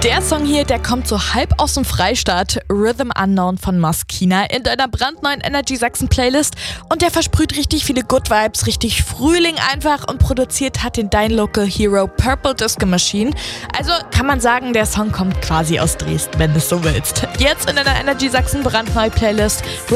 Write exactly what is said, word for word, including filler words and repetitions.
Der Song hier, der kommt so halb aus dem Freistaat, Rhythm Unknown von Moskina, in deiner brandneuen Energy Sachsen Playlist. Und der versprüht richtig viele Good Vibes, richtig Frühling einfach, und produziert hat den dein Local Hero Purple Disco Machine. Also kann man sagen, der Song kommt quasi aus Dresden, wenn du es so willst. Jetzt in deiner Energy Sachsen brandneue Playlist